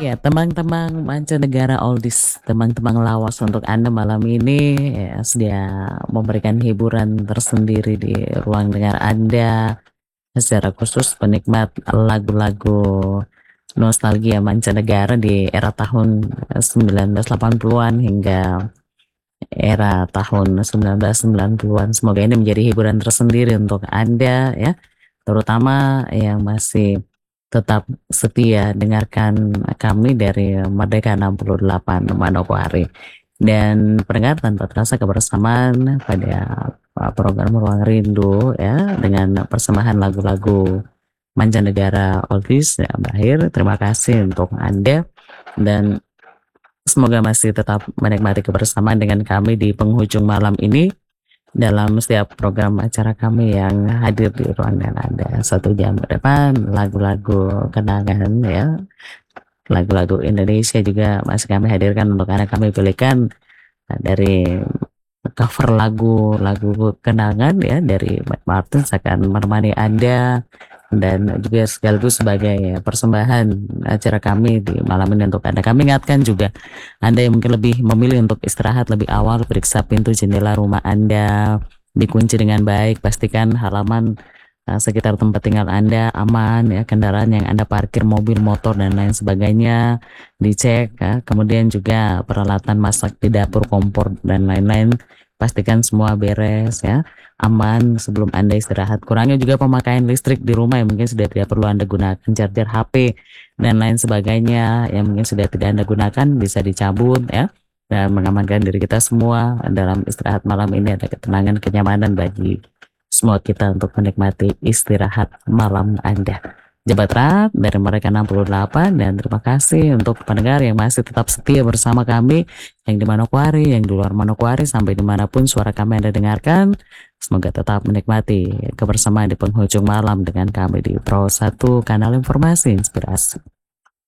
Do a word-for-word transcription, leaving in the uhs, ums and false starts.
Ya, temang-temang mancanegara oldies, temang-temang lawas untuk Anda malam ini ya sedia memberikan hiburan tersendiri di ruang dengar Anda, secara khusus penikmat lagu-lagu nostalgia mancanegara di era tahun sembilan belas delapan puluhan hingga era tahun sembilan belas sembilan puluhan. Semoga ini menjadi hiburan tersendiri untuk Anda ya, terutama yang masih tetap setia dengarkan kami dari Merdeka enam puluh delapan Manokwari. Dan pendengar, tanpa terasa kebersamaan pada program Ruang Rindu ya dengan persembahan lagu-lagu mancanegara oldies ya, berakhir. Terima kasih untuk Anda dan semoga masih tetap menikmati kebersamaan dengan kami di penghujung malam ini dalam setiap program acara kami yang hadir di ruangan Anda. Satu jam ke depan lagu-lagu kenangan ya, lagu-lagu Indonesia juga masih kami hadirkan untuk Anda. Kami pilihkan dari cover lagu-lagu kenangan ya dari Matt Martin akan menemani Anda, dan juga sekaligus sebagai persembahan acara kami di malam ini untuk Anda. Kami ingatkan juga Anda yang mungkin lebih memilih untuk istirahat lebih awal, periksa pintu jendela rumah Anda dikunci dengan baik, pastikan halaman uh, sekitar tempat tinggal Anda aman ya, kendaraan yang Anda parkir, mobil, motor dan lain sebagainya dicek ya. Kemudian juga peralatan masak di dapur, kompor dan lain-lain, pastikan semua beres ya, aman sebelum Anda istirahat. Kurangi juga pemakaian listrik di rumah yang mungkin sudah tidak perlu Anda gunakan, charger H P dan lain sebagainya yang mungkin sudah tidak Anda gunakan bisa dicabut ya, dan mengamankan diri kita semua dalam istirahat malam ini. Ada ketenangan, kenyamanan bagi semua kita untuk menikmati istirahat malam Anda. Jabat erat dari Mereka enam puluh delapan, dan terima kasih untuk pendengar yang masih tetap setia bersama kami, yang di Manokwari, yang di luar Manokwari, sampai dimanapun suara kami Anda dengarkan. Semoga tetap menikmati kebersamaan di penghujung malam dengan kami di Pro satu, kanal informasi inspirasi.